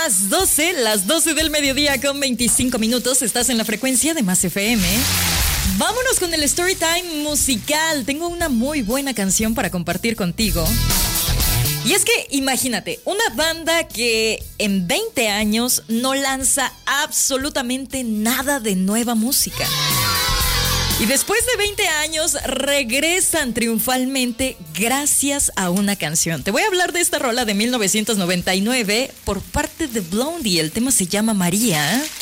las 12 del mediodía con 25 minutos. Estás en la frecuencia de Más FM. Vámonos con el Story Time musical. Tengo una muy buena canción para compartir contigo. Y es que imagínate, una banda que en 20 años no lanza absolutamente nada de nueva música. Y después de 20 años regresan triunfalmente gracias a una canción. Te voy a hablar de esta rola de 1999 por parte de Blondie. El tema se llama María.